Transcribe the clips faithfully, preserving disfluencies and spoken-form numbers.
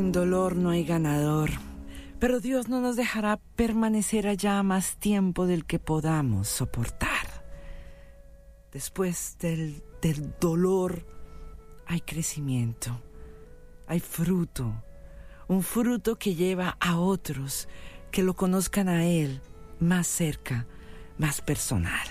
En dolor no hay ganador, pero Dios no nos dejará permanecer allá más tiempo del que podamos soportar. Después del, del dolor hay crecimiento, hay fruto, un fruto que lleva a otros que lo conozcan a Él más cerca, más personal.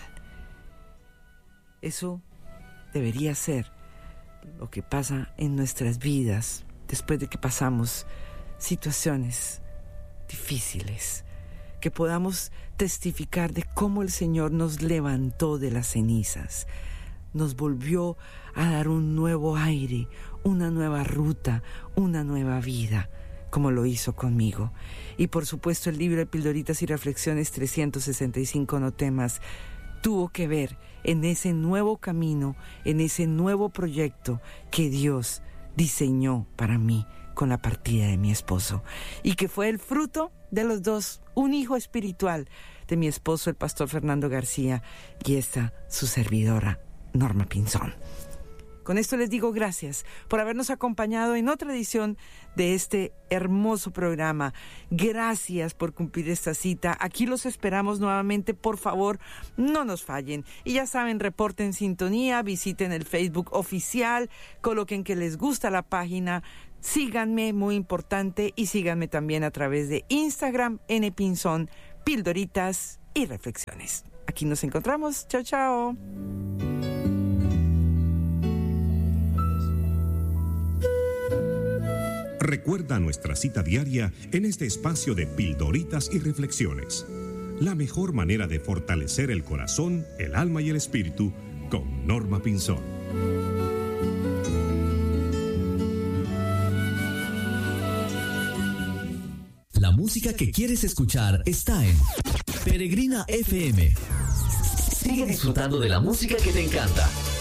Eso debería ser lo que pasa en nuestras vidas después de que pasamos situaciones difíciles, que podamos testificar de cómo el Señor nos levantó de las cenizas, nos volvió a dar un nuevo aire, una nueva ruta, una nueva vida, como lo hizo conmigo. Y por supuesto el libro de Pildoritas y Reflexiones trescientos sesenta y cinco No Temas tuvo que ver en ese nuevo camino, en ese nuevo proyecto que Dios diseñó para mí con la partida de mi esposo, y que fue el fruto de los dos, un hijo espiritual de mi esposo, el pastor Fernando García, y esta, su servidora, Norma Pinzón. Con esto les digo gracias por habernos acompañado en otra edición de este hermoso programa. Gracias por cumplir esta cita. Aquí los esperamos nuevamente. Por favor, no nos fallen. Y ya saben, reporten sintonía, visiten el Facebook oficial, coloquen que les gusta la página, síganme, muy importante, y síganme también a través de Instagram, N Pinzón, Pildoritas y Reflexiones. Aquí nos encontramos. Chao, chao. Recuerda nuestra cita diaria en este espacio de Pildoritas y Reflexiones. La mejor manera de fortalecer el corazón, el alma y el espíritu con Norma Pinzón. La música que quieres escuchar está en Peregrina F M. Sigue disfrutando de la música que te encanta.